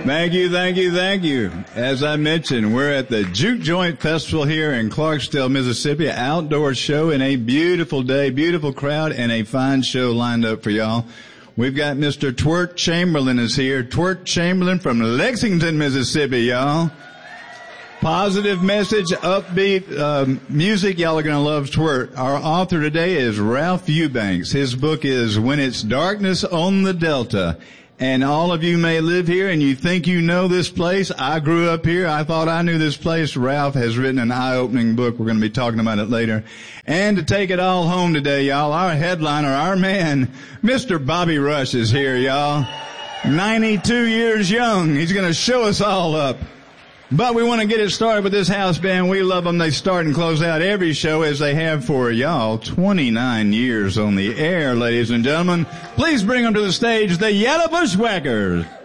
Thank you, thank you, thank you. As I mentioned, we're at the Juke Joint Festival here in Clarksdale, Mississippi. Outdoor show and a beautiful day, beautiful crowd, and a fine show lined up for y'all. We've got Mr. Twirt Chamberlain is here. Twirt Chamberlain from Lexington, Mississippi, y'all. Positive message, upbeat music. Y'all are going to love Twirt. Our author today is Ralph Eubanks. His book is When It's Darkness on the Delta. And all of you may live here and you think you know this place. I grew up here. I thought I knew this place. Ralph has written an eye-opening book. We're going to be talking about it later. And to take it all home today, y'all, our headliner, our man, Mr. Bobby Rush is here, y'all. 92 years young. He's going to show us all up. But we want to get it started with this house band. We love them. They start and close out every show as they have for y'all. 29 years on the air, ladies and gentlemen. Please bring them to the stage, the Yellow Bushwhackers.